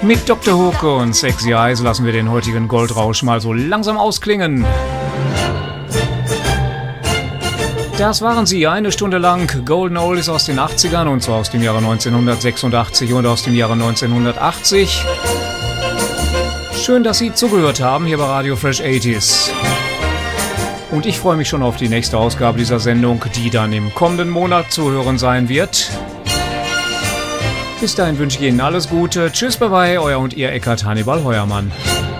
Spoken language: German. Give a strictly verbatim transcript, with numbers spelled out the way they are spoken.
Mit Doktor Hook und Sexy Eyes lassen wir den heutigen Goldrausch mal so langsam ausklingen. Das waren sie, eine Stunde lang Golden Oldies aus den achtzigern, und zwar aus dem Jahre neunzehnhundertsechsundachtzig und aus dem Jahre neunzehnhundertachtzig. Schön, dass Sie zugehört haben hier bei Radio Fresh achtziger. Und ich freue mich schon auf die nächste Ausgabe dieser Sendung, die dann im kommenden Monat zu hören sein wird. Bis dahin wünsche ich Ihnen alles Gute. Tschüss, bye bye, euer und Ihr Eckart Hannibal Heuermann.